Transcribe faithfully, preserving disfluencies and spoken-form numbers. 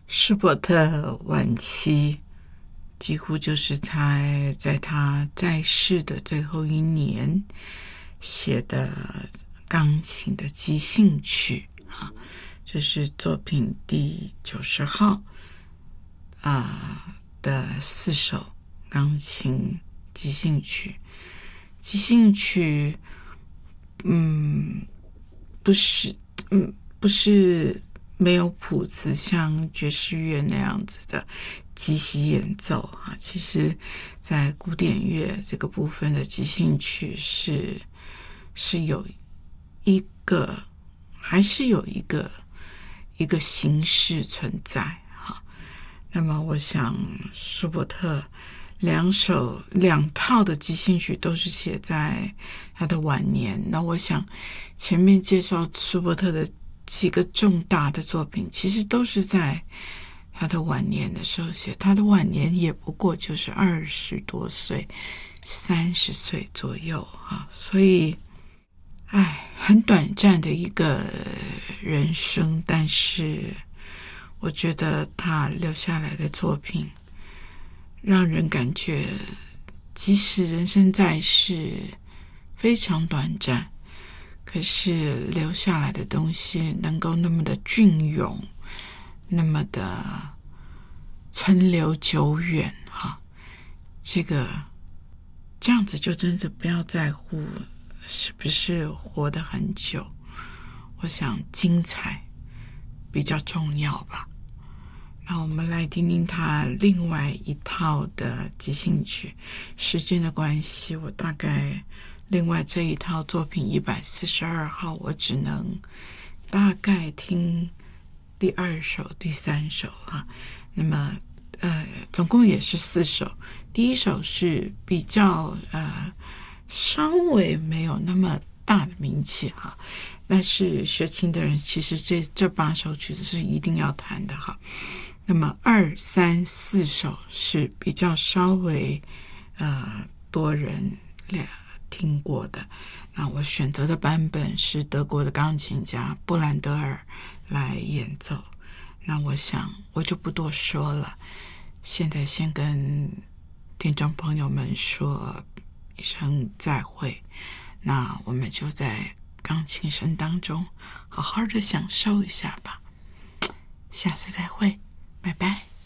舒伯特晚期几乎就是在在他在世的最后一年写的钢琴的即兴曲啊，这是作品第九十号啊、呃、的四首钢琴即兴曲。即兴曲，嗯，不是，嗯，不是没有谱子，像爵士乐那样子的即席演奏啊。其实，在古典乐这个部分的即兴曲是是有一个，还是有一个一个形式存在哈。那么，我想舒伯特两首两套的即兴曲都是写在他的晚年。那我想前面介绍舒伯特的几个重大的作品，其实都是在他的晚年的时候写。他的晚年也不过就是二十多岁，三十岁左右啊，所以，哎，很短暂的一个人生，但是我觉得他留下来的作品让人感觉，即使人生在世非常短暂，可是留下来的东西能够那么的隽永，那么的存留久远哈。这个这样子就真的不要在乎是不是活得很久，我想精彩比较重要吧。让我们来听听他另外一套的即兴曲。时间的关系，我大概另外这一套作品一百四十二号，我只能大概听第二首、第三首哈。那么呃，总共也是四首。第一首是比较呃稍微没有那么大的名气哈，但是学琴的人其实这这八首曲子是一定要弹的哈。那么二三四首是比较稍微呃多人听过的。那我选择的版本是德国的钢琴家布兰德尔来演奏。那我想我就不多说了，现在先跟听众朋友们说一声再会。那我们就在钢琴声当中好好的享受一下吧。下次再会。拜拜。